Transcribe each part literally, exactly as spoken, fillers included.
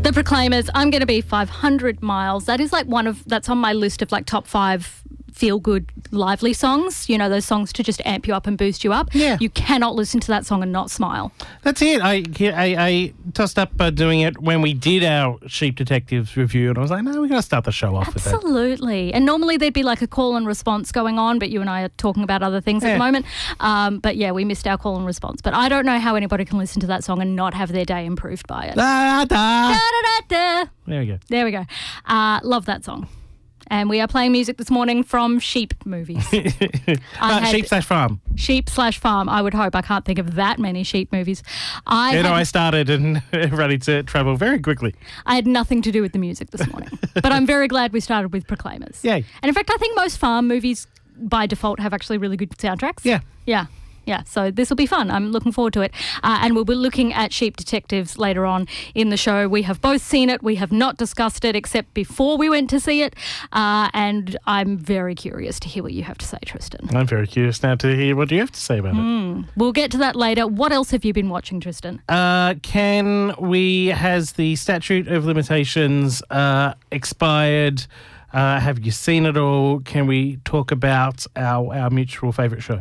The Proclaimers, I'm Going to Be five hundred miles. That is like one of, that's on my list of like top five feel-good, lively songs. You know, those songs to just amp you up and boost you up. Yeah. You cannot listen to that song and not smile. That's it. I I, I tossed up uh, doing it when we did our Sheep Detectives review, and I was like, no, we're going to start the show off with that. Absolutely. And normally there'd be like a call and response going on, but you and I are talking about other things Yeah. at the moment. Um, but yeah, we missed our call and response. But I don't know how anybody can listen to that song and not have their day improved by it. Da, da. Da, da, da, da. There we go. There we go. Uh, love that song. And we are playing music this morning from Sheep movies. I uh, had- sheep slash farm. Sheep slash farm, I would hope. I can't think of that many sheep movies. I, You know, had, I started and ready to travel very quickly. I had nothing to do with the music this morning. But I'm very glad we started with Proclaimers. Yay. And in fact, I think most farm movies by default have actually really good soundtracks. Yeah. Yeah. Yeah, so this will be fun. I'm looking forward to it. Uh, and we'll be looking at Sheep Detectives later on in the show. We have both seen it. We have not discussed it except before we went to see it. Uh, and I'm very curious to hear what you have to say, Tristan. I'm very curious now to hear what you have to say about Mm. We'll get to that later. What else have you been watching, Tristan? it. Uh, can we, has the statute of limitations uh, expired? Uh, have you seen it all? Can we talk about our, our mutual favourite show?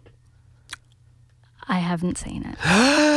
I haven't seen it.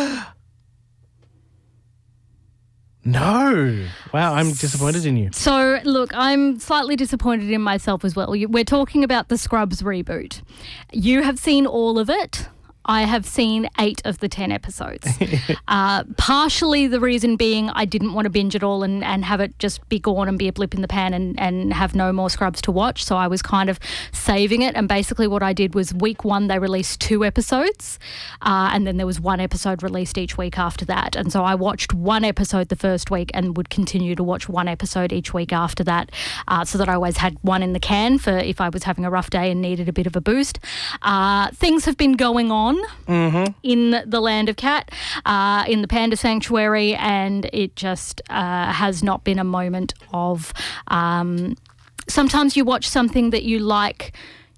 No. Wow, I'm disappointed in you. So, look, I'm slightly disappointed in myself as well. You- We're talking about the Scrubs reboot. You have seen all of it. I have seen eight of the ten episodes. uh, partially the reason being I didn't want to binge it all and, and have it just be gone and be a blip in the pan and, and have no more Scrubs to watch. So I was kind of saving it. And basically what I did was week one, they released two episodes. Uh, and then there was one episode released each week after that. And so I watched one episode the first week and would continue to watch one episode each week after that uh, so that I always had one in the can for if I was having a rough day and needed a bit of a boost. Uh, things have been going on. Mm-hmm. In the land of Cat, uh, in the Panda Sanctuary, and it just uh, has not been a moment of. Um, sometimes you watch something that you like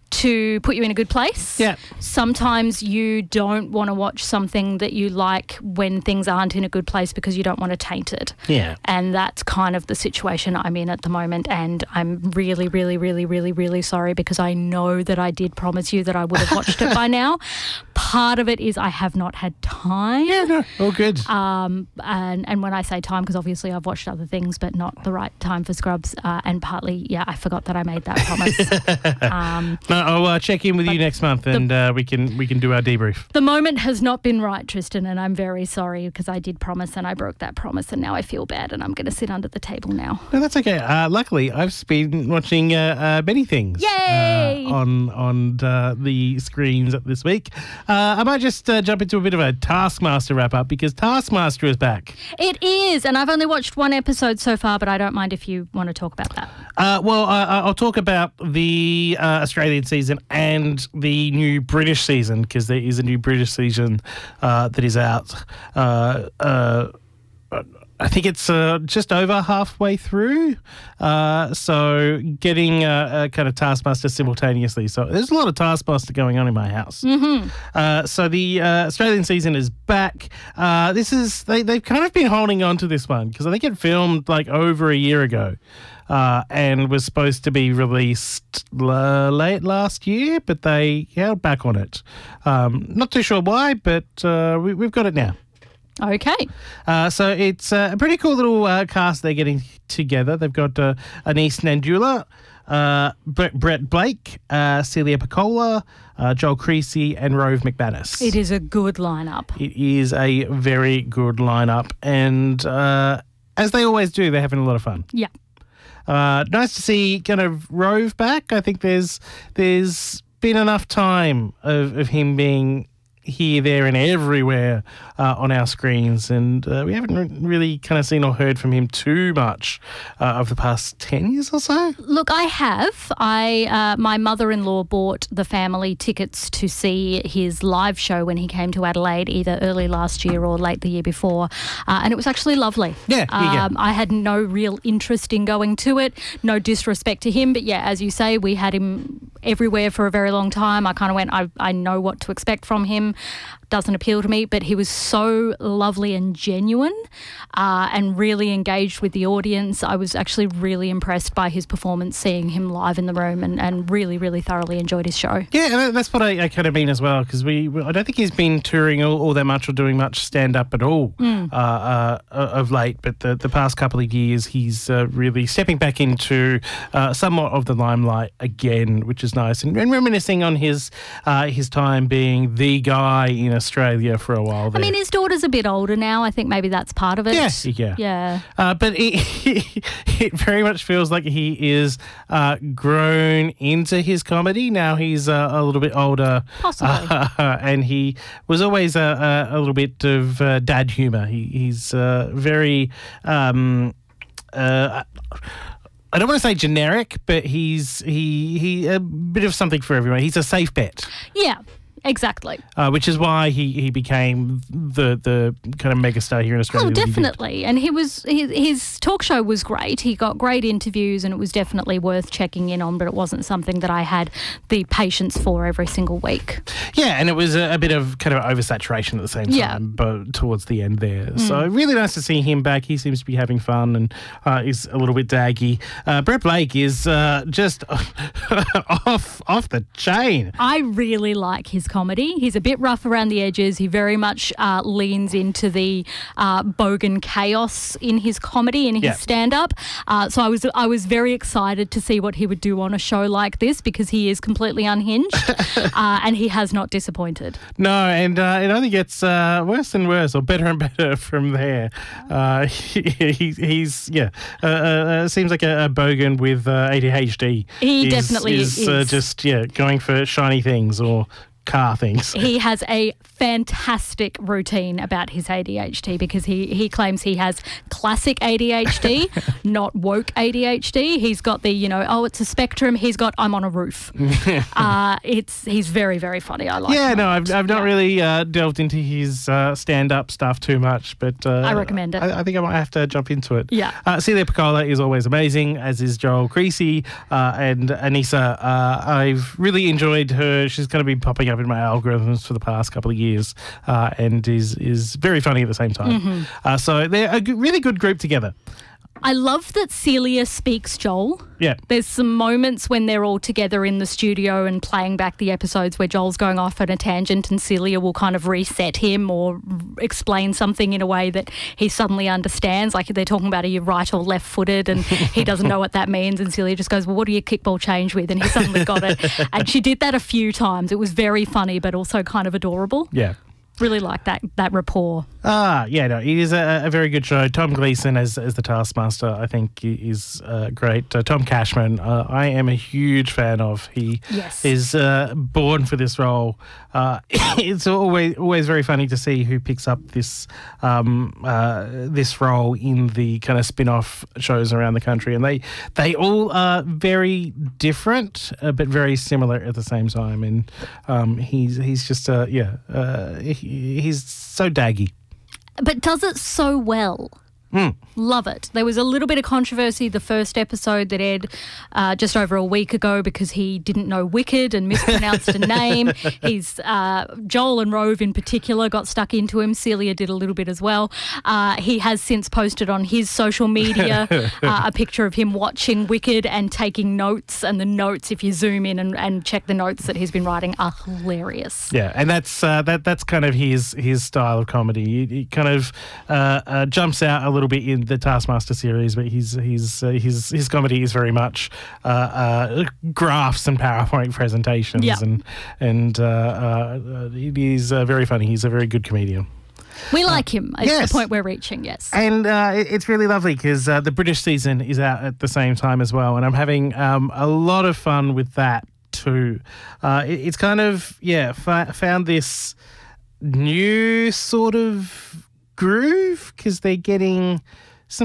to put you in a good place. Yeah. Sometimes you don't want to watch something that you like when things aren't in a good place because you don't want to taint it. Yeah. And that's kind of the situation I'm in at the moment. And I'm really, really, really, really, really sorry because I know that I did promise you that I would have watched it by now. Part of it is I have not had time. Yeah, no, all good. Um, and, and when I say time, because obviously I've watched other things, but not the right time for Scrubs. Uh, and partly, yeah, I forgot that I made that promise. um, no, I'll uh, check in with you next month and uh, we can we can do our debrief. The moment has not been right, Tristan, and I'm very sorry because I did promise and I broke that promise and now I feel bad and I'm going to sit under the table now. No, that's okay. Uh, luckily, I've been watching uh, uh, many things Yay! Uh, on on uh, the screens this week. Uh, I might just uh, jump into a bit of a Taskmaster wrap-up because Taskmaster is back. It is, and I've only watched one episode so far, but I don't mind if you want to talk about that. Uh, well, uh, I'll talk about the uh, Australian season and the new British season because there is a new British season uh, that is out. Uh, uh, I think it's uh, just over halfway through. Uh, so getting a, a kind of Taskmaster simultaneously. So there's a lot of Taskmaster going on in my house. Mm-hmm. Uh, so the uh, Australian season is back. Uh, this is they, they've kind of been holding on to this one because I think it filmed like over a year ago. Uh, and was supposed to be released l- late last year, but they held back on it. Um, not too sure why, but uh, we, we've got it now. Okay. Uh, so it's uh, a pretty cool little uh, cast they're getting together. They've got uh, Anise Nandula, uh, Brett, Brett Blake, uh, Celia Piccola, uh, Joel Creasy, and Rove McManus. It is a good lineup. It is a very good lineup, and uh, as they always do, they're having a lot of fun. Yeah. Uh, nice to see kind of Rove back. I think there's there's been enough time of, of him being here, there and everywhere uh, on our screens, and uh, we haven't re- really kind of seen or heard from him too much uh, over the past ten years or so. Look, I have. I uh, my mother-in-law bought the family tickets to see his live show when he came to Adelaide, either early last year or late the year before, uh, and it was actually lovely. Yeah, yeah, um, I had no real interest in going to it. No disrespect to him, but yeah, as you say, we had him everywhere for a very long time. I kind of went, I, I know what to expect from him. doesn't appeal to me, but he was so lovely and genuine uh, and really engaged with the audience. I was actually really impressed by his performance, seeing him live in the room, and, and really, really thoroughly enjoyed his show. Yeah, that's what I, I kind of mean as well, because we, I don't think he's been touring all, all that much or doing much stand-up at all mm. uh, uh, of late, but the, the past couple of years he's uh, really stepping back into uh, somewhat of the limelight again, which is nice, and, and reminiscing on his uh, his time being the guy in Australia for a while there. I mean, his daughter's a bit older now. I think maybe that's part of it. Yeah, yeah. Yeah. Uh, but it, it very much feels like he is uh, grown into his comedy. Now he's uh, a little bit older. Possibly. Uh, and he was always a, a, a little bit of uh, dad humour. He, he's uh, very... Um, uh, I don't want to say generic, but he's he he a bit of something for everyone. He's a safe bet. Yeah, exactly. Uh, which is why he, he became the the kind of megastar here in Australia. Oh, definitely. He and he was his, his talk show was great. He got great interviews, and it was definitely worth checking in on. But it wasn't something that I had the patience for every single week. Yeah, and it was a, a bit of kind of oversaturation at the same time, yeah. but towards the end there. Mm. So really nice to see him back. He seems to be having fun, and uh, is a little bit daggy. Uh, Brett Blake is uh, just off off the chain. I really like his comedy. He's a bit rough around the edges. He very much uh, leans into the uh, bogan chaos in his comedy and his yeah. stand-up. Uh, so I was I was very excited to see what he would do on a show like this, because he is completely unhinged uh, and he has not disappointed. No, and uh, it only gets uh, worse and worse, or better and better from there. Uh, he, he, he's yeah, uh, uh, seems like a, a bogan with uh, A D H D. He is, definitely is. is. Uh, just yeah, going for shiny things or car things. He has a fantastic routine about his A D H D, because he, he claims he has classic A D H D, not woke A D H D. He's got the, you know, oh, it's a spectrum. He's got, I'm on a roof. uh, it's He's very, very funny. I like Yeah, him. no, I've, I've not yeah. really uh, delved into his uh, stand-up stuff too much, but... Uh, I recommend it. I, I think I might have to jump into it. Yeah. Uh, Celia Piccola is always amazing, as is Joel Creasy, uh, and Anissa. Uh, I've really enjoyed her. She's kind of been popping up in my algorithms for the past couple of years, uh, and is is very funny at the same time. Mm-hmm. Uh, so they're a g- really good group together. I love that Celia speaks Joel. Yeah. There's some moments when they're all together in the studio and playing back the episodes where Joel's going off on a tangent and Celia will kind of reset him or explain something in a way that he suddenly understands. Like they're talking about, are you right or left-footed? And he doesn't know what that means. And Celia just goes, well, what do you kickball change with? And he suddenly got it. And she did that a few times. It was very funny, but also kind of adorable. Yeah. Really like that that rapport. Ah, yeah, no, it is a, a very good show. Tom Gleeson as as the Taskmaster, I think, is uh, great. Uh, Tom Cashman, uh, I am a huge fan of. He yes. is uh, born for this role. Uh, it's always always very funny to see who picks up this um, uh, this role in the kind of spin-off shows around the country, and they they all are very different, uh, but very similar at the same time. And um, he's he's just uh, yeah. Uh, he, He's so daggy. But does it so well. Mm. Love it. There was a little bit of controversy the first episode that aired uh, just over a week ago because he didn't know Wicked and mispronounced a name. He's uh, Joel and Rove in particular got stuck into him. Celia did a little bit as well. Uh, he has since posted on his social media uh, a picture of him watching Wicked and taking notes, and the notes, if you zoom in and, and check the notes that he's been writing, are hilarious. Yeah, and that's uh, that that's kind of his his style of comedy. He, he kind of uh, uh, jumps out a little bit in the Taskmaster series, but he's he's uh, his his comedy is very much uh, uh, graphs and PowerPoint presentations, yeah. and and uh, uh, it is uh, very funny. He's a very good comedian. We like him. It's yes. the point we're reaching, yes. And uh, it, it's really lovely because uh, the British season is out at the same time as well, and I'm having um, a lot of fun with that too. Uh, it, it's kind of, yeah, f- found this new sort of groove because they're getting some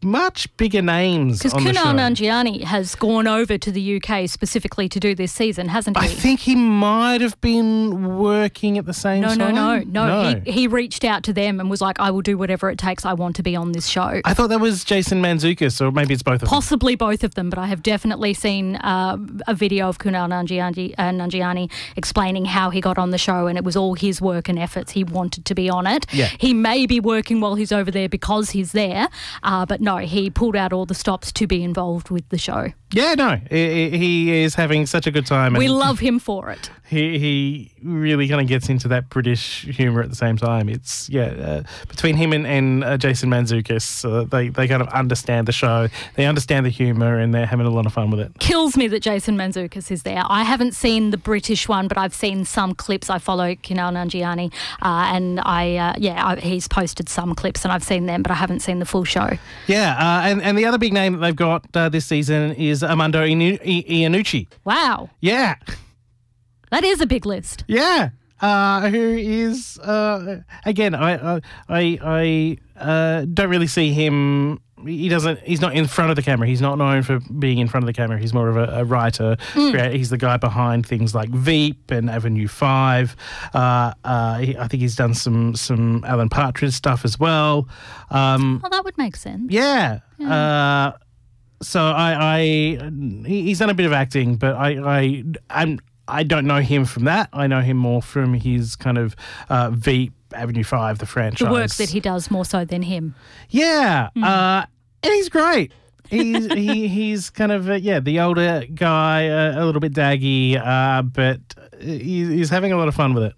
much bigger names Because on the show. Kunal Nanjiani has gone over to the U K specifically to do this season, hasn't he? I think he might have been working at the same no, no, time. no, no, no. He, he reached out to them and was like, I will do whatever it takes. I want to be on this show. I thought that was Jason Mantzoukas, or maybe it's both of them. Possibly both of them, but I have definitely seen uh, a video of Kunal Nanjiani, uh, Nanjiani explaining how he got on the show, and it was all his work and efforts. He wanted to be on it. Yeah. He may be working while he's over there because he's there, uh, but no, he pulled out all the stops to be involved with the show. Yeah, no, he, he is having such a good time. We and love him for it. He he really kind of gets into that British humour at the same time. It's, yeah, uh, between him and, and uh, Jason Mantzoukas, uh, they, they kind of understand the show, they understand the humour, and they're having a lot of fun with it. Kills me that Jason Mantzoukas is there. I haven't seen the British one, but I've seen some clips. I follow Kunal Nanjiani, uh, and I uh, yeah, I, he's posted some clips, and I've seen them, but I haven't seen the full show. Yeah, uh, and, and the other big name that they've got uh, this season is Armando Ianu- I- Iannucci. Wow. Yeah. That is a big list. Yeah. Uh, who is, uh, again, I I, I, I uh, don't really see him. He doesn't. He's not in front of the camera. He's not known for being in front of the camera. He's more of a, a writer. Mm. He's the guy behind things like Veep and Avenue Five. Uh, uh, he, I think he's done some some Alan Partridge stuff as well. Um, oh, that would make sense. Yeah. yeah. Uh, so I, I, he's done a bit of acting, but I, I, I'm. I don't know him from that. I know him more from his kind of uh, Veep, Avenue Five, the franchise. The work that he does more so than him. Yeah, mm. uh, and he's great. He's he, he's kind of uh, yeah the older guy, uh, a little bit daggy, uh, but he, he's having a lot of fun with it.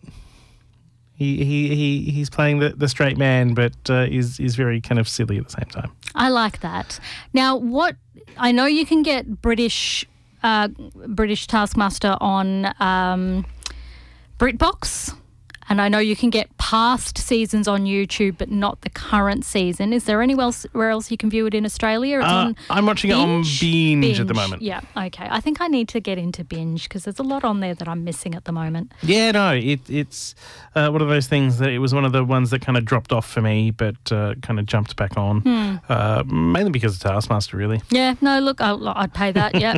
He he, he he's playing the, the straight man, but uh, is is very kind of silly at the same time. I like that. Now, what I know you can get British. Uh, British Taskmaster on um, BritBox, and I know you can get past seasons on YouTube, but not the current season. Is there anywhere else where else you can view it in Australia? It's uh, on I'm watching Binge? it on Binge, Binge at the moment. Yeah, okay. I think I need to get into Binge because there's a lot on there that I'm missing at the moment. Yeah, no, it, it's uh, one of those things that it was one of the ones that kind of dropped off for me, but uh, kind of jumped back on, hmm. uh, mainly because of Taskmaster, really. Yeah, no, look, I'll, I'd pay that, yeah.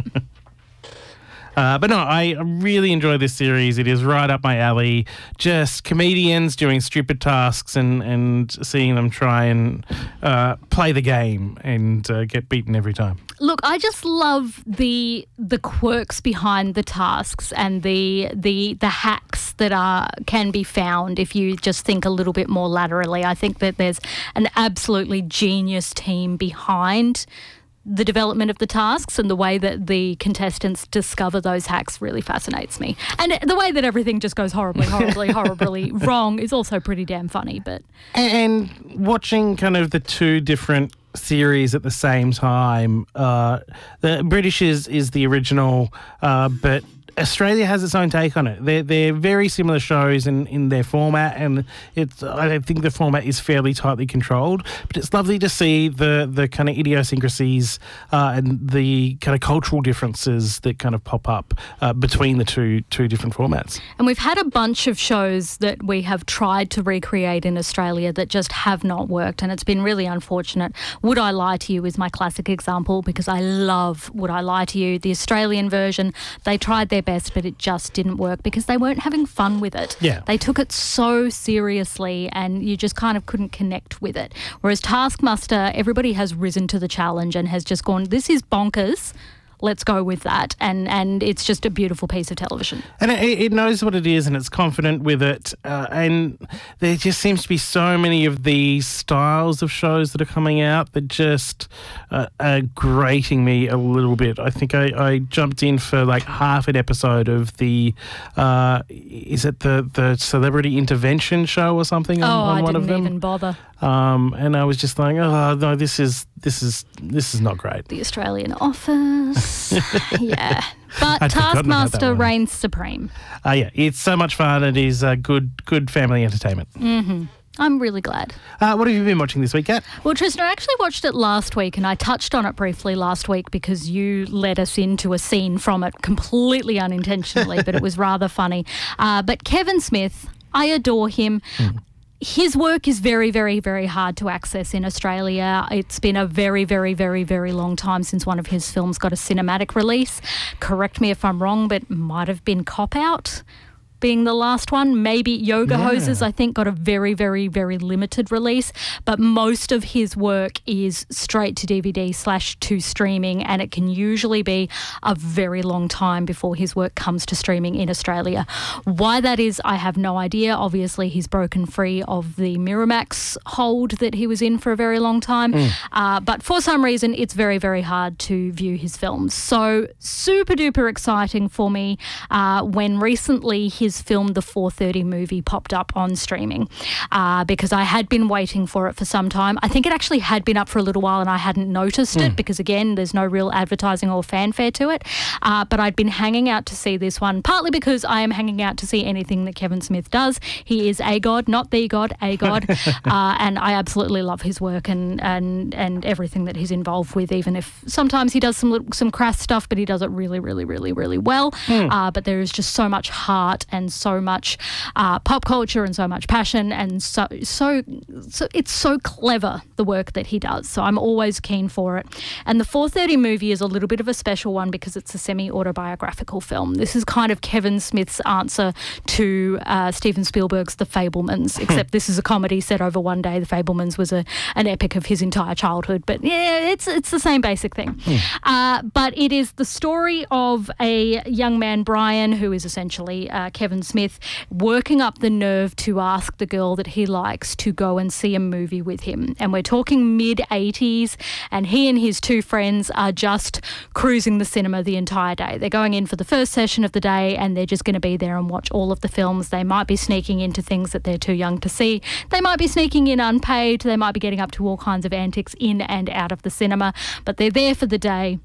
Uh, but no, I really enjoy this series. It is right up my alley. Just comedians doing stupid tasks and, and seeing them try and uh, play the game and uh, get beaten every time. Look, I just love the the quirks behind the tasks and the the the hacks that are can be found if you just think a little bit more laterally. I think that there's an absolutely genius team behind the development of the tasks, and the way that the contestants discover those hacks really fascinates me. And the way that everything just goes horribly, horribly, horribly wrong is also pretty damn funny. But And watching kind of the two different series at the same time, uh, the British is, is the original, uh, but Australia has its own take on it. They're, they're very similar shows in, in their format, and it's I think the format is fairly tightly controlled, but it's lovely to see the, the kind of idiosyncrasies uh, and the kind of cultural differences that kind of pop up uh, between the two two different formats. And we've had a bunch of shows that we have tried to recreate in Australia that just have not worked, and it's been really unfortunate. Would I Lie to You is my classic example, because I love Would I Lie to You. The Australian version, they tried their best, but it just didn't work because they weren't having fun with it. Yeah. They took it so seriously and you just kind of couldn't connect with it. Whereas Taskmaster, everybody has risen to the challenge and has just gone, this is bonkers. Let's go with that. And and it's just a beautiful piece of television. And it, it knows what it is and it's confident with it. Uh, and there just seems to be so many of these styles of shows that are coming out that just uh, are grating me a little bit. I think I, I jumped in for like half an episode of the, uh, is it the, the Celebrity Intervention show or something on, oh, on I one of them? I didn't even bother. Um, and I was just like, oh no, this is this is this is not great. The Australian Office, yeah. But I'd forgotten about that Taskmaster one. reigns supreme. Uh, yeah, it's so much fun. It is uh, good good family entertainment. Mm-hmm. I'm really glad. Uh, what have you been watching this week, Kat? Well, Tristan, I actually watched it last week, and I touched on it briefly last week because you led us into a scene from it completely unintentionally, but it was rather funny. Uh, but Kevin Smith, I adore him. Mm. his work is very, very, very hard to access in Australia. It's been a very, very, very, very long time since one of his films got a cinematic release. Correct me if I'm wrong, but might have been Cop Out being the last one. Maybe Yoga Yeah. Hoses, I think, got a very, very, very limited release. But most of his work is straight to D V D slash to streaming, and it can usually be a very long time before his work comes to streaming in Australia. Why that is, I have no idea. Obviously, he's broken free of the Miramax hold that he was in for a very long time. Mm. Uh, but for some reason, it's very, very hard to view his films. So super duper exciting for me uh, when recently his film, The four thirty Movie, popped up on streaming uh, because I had been waiting for it for some time. I think it actually had been up for a little while and I hadn't noticed mm. it because, again, there's no real advertising or fanfare to it. Uh, but I'd been hanging out to see this one, partly because I am hanging out to see anything that Kevin Smith does. He is a god, not the god, a god. uh, and I absolutely love his work and, and, and everything that he's involved with, even if sometimes he does some little, some crass stuff, but he does it really, really, really, really well. Mm. Uh, but there is just so much heart and and so much uh, pop culture and so much passion and so, so so it's so clever, the work that he does. So I'm always keen for it. And the four thirty Movie is a little bit of a special one because it's a semi-autobiographical film. This is kind of Kevin Smith's answer to uh, Steven Spielberg's The Fabelmans, except this is a comedy set over one day. The Fabelmans was a, an epic of his entire childhood. But yeah, it's, it's the same basic thing. Mm. Uh, but it is the story of a young man, Brian, who is essentially uh, Kevin Kevin Smith, working up the nerve to ask the girl that he likes to go and see a movie with him. And we're talking mid eighties, and he and his two friends are just cruising the cinema the entire day. They're going in for the first session of the day and they're just going to be there and watch all of the films. They might be sneaking into things that they're too young to see. They might be sneaking in unpaid. They might be getting up to all kinds of antics in and out of the cinema, but they're there for the day.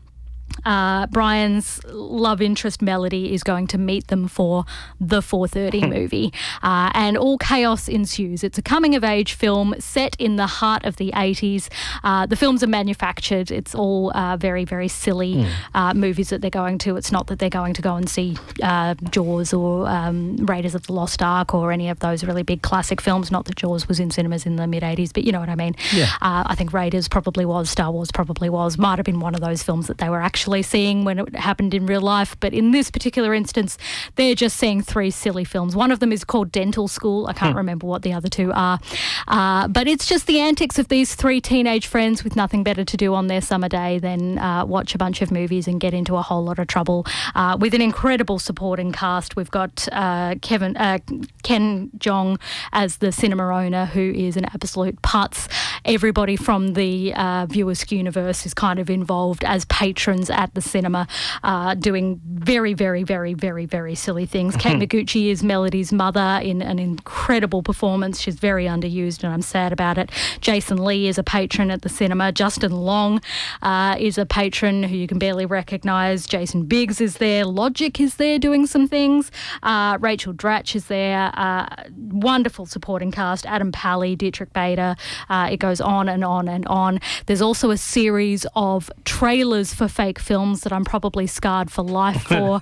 Uh, Brian's love interest Melody is going to meet them for the four thirty Movie, uh, and all chaos ensues. It's a coming-of-age film set in the heart of the eighties. Uh, the films are manufactured. It's all uh, very, very silly mm. uh, movies that they're going to. It's not that they're going to go and see uh, Jaws or um, Raiders of the Lost Ark or any of those really big classic films. Not that Jaws was in cinemas in the mid-eighties, but you know what I mean. Yeah. Uh, I think Raiders probably was, Star Wars probably was, might have been one of those films that they were actually seeing when it happened in real life. But in this particular instance, they're just seeing three silly films. One of them is called Dental School. I can't hmm. remember what the other two are. Uh, but it's just the antics of these three teenage friends with nothing better to do on their summer day than uh, watch a bunch of movies and get into a whole lot of trouble uh, with an incredible supporting cast. We've got uh, Kevin uh, Ken Jeong as the cinema owner, who is an absolute putz. Everybody from the uh, Viewersk universe is kind of involved as patrons at the cinema, uh, doing very, very, very, very, very silly things. Kate Micucci is Melody's mother in an incredible performance. She's very underused and I'm sad about it. Jason Lee is a patron at the cinema. Justin Long uh, is a patron who you can barely recognise. Jason Biggs is there. Logic is there doing some things. Uh, Rachel Dratch is there. Uh, wonderful supporting cast. Adam Pally, Dietrich Bader. Uh, it goes on and on and on. There's also a series of trailers for fake films that I'm probably scarred for life for.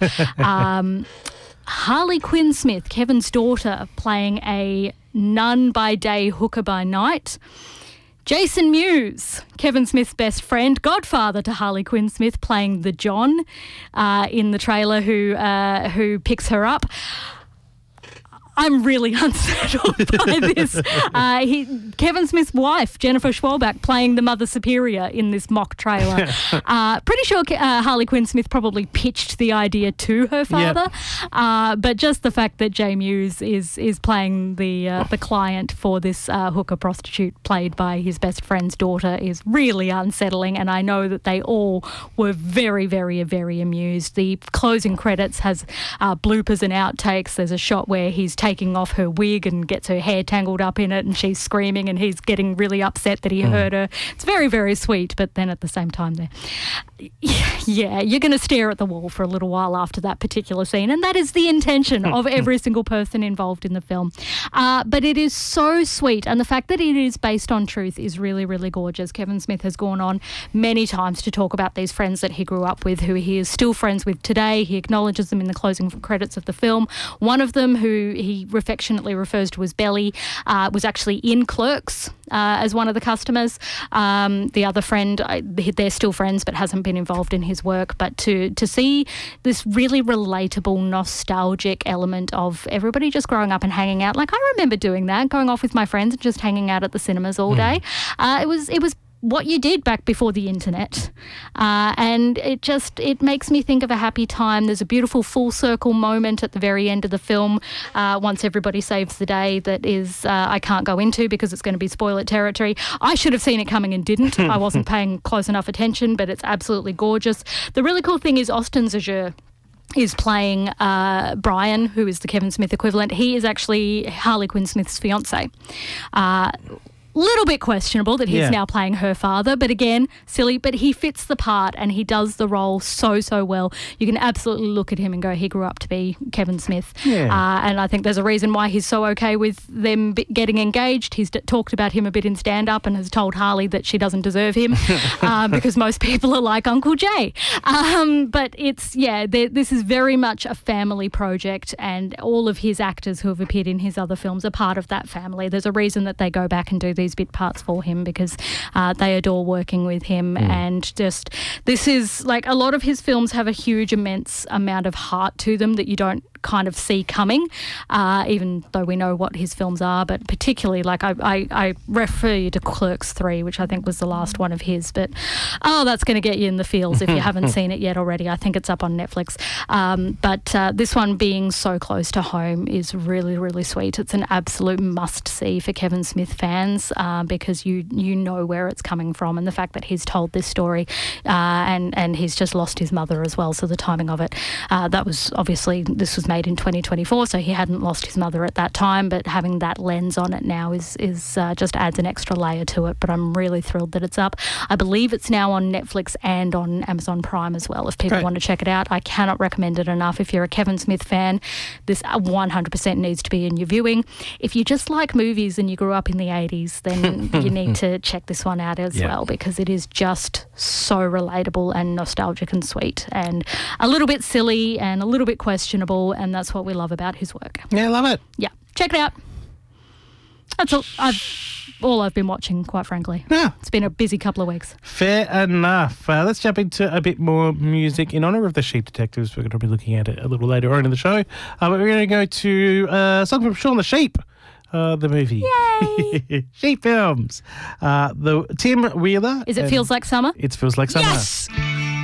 um, Harley Quinn Smith, Kevin's daughter, playing a nun by day, hooker by night. Jason Mewes, Kevin Smith's best friend, godfather to Harley Quinn Smith, playing the John uh, in the trailer who uh, who picks her up. I'm really unsettled by this. Uh, he, Kevin Smith's wife, Jennifer Schwalbach, playing the Mother Superior in this mock trailer. uh, pretty sure uh, Harley Quinn Smith probably pitched the idea to her father, yep. uh, but just the fact that Jay Mewes is is playing the uh, the client for this uh, hooker prostitute played by his best friend's daughter is really unsettling, and I know that they all were very, very, very amused. The closing credits has uh, bloopers and outtakes. There's a shot where he's taking off her wig and gets her hair tangled up in it and she's screaming and he's getting really upset that he mm. hurt her. It's very, very sweet, but then at the same time there, yeah, you're going to stare at the wall for a little while after that particular scene, and that is the intention of every single person involved in the film. Uh, but it is so sweet, and the fact that it is based on truth is really, really gorgeous. Kevin Smith has gone on many times to talk about these friends that he grew up with, who he is still friends with today. He acknowledges them in the closing credits of the film. One of them, who he he affectionately refers to as Belly, uh, was actually in Clerks uh, as one of the customers. Um, the other friend, I, they're still friends but hasn't been involved in his work. But to, to see this really relatable, nostalgic element of everybody just growing up and hanging out. Like, I remember doing that, going off with my friends and just hanging out at the cinemas all day. Mm. Uh, it was it was what you did back before the internet. Uh, and it just, it makes me think of a happy time. There's a beautiful full circle moment at the very end of the film, uh, once everybody saves the day, that is, uh, I can't go into because it's going to be spoiler territory. I should have seen it coming and didn't. I wasn't paying close enough attention, but it's absolutely gorgeous. The really cool thing is Austin Zajur is playing uh, Brian, who is the Kevin Smith equivalent. He is actually Harley Quinn Smith's fiance. Uh, little bit questionable that he's yeah. now playing her father, but again, silly, but he fits the part and he does the role so, so well. You can absolutely look at him and go, he grew up to be Kevin Smith. Yeah. Uh, and I think there's a reason why he's so okay with them b- getting engaged. He's d- talked about him a bit in stand-up and has told Harley that she doesn't deserve him uh, because most people are like Uncle Jay. Um, but it's, yeah, this is very much a family project, and all of his actors who have appeared in his other films are part of that family. There's a reason that they go back and do these bit parts for him because uh, they adore working with him. Mm. And just, this is like, a lot of his films have a huge, immense amount of heart to them that you don't kind of see coming, uh, even though we know what his films are, but particularly, like, I, I, I refer you to Clerks three, which I think was the last one of his, but oh, that's going to get you in the feels if you haven't seen it yet already. I think it's up on Netflix. Um, but uh, this one being so close to home is really, really sweet. It's an absolute must-see for Kevin Smith fans uh, because you you know where it's coming from, and the fact that he's told this story uh, and, and he's just lost his mother as well, so the timing of it, uh, that was obviously, this was made in twenty twenty-four, so he hadn't lost his mother at that time, but having that lens on it now is is uh, just adds an extra layer to it. But I'm really thrilled that it's up. I believe it's now on Netflix and on Amazon Prime as well, if people Great. want to check it out. I cannot recommend it enough. If you're a Kevin Smith fan, this one hundred percent needs to be in your viewing. If you just like movies and you grew up in the eighties, then you need to check this one out as yeah. well, because it is just so relatable and nostalgic and sweet and a little bit silly and a little bit questionable, and that's what we love about his work. Yeah, I love it. Yeah, check it out. That's all I've, all I've been watching, quite frankly. Yeah. It's been a busy couple of weeks. Fair enough. Uh, let's jump into a bit more music in honour of the Sheep Detectives. We're going to be looking at it a little later on in the show. Uh, but we're going to go to uh, something from Shaun the Sheep. Uh, the movie. Yay! Sheep Films. Uh, the Tim Wheeler. Is it Feels Like Summer? It Feels Like Summer. Yes!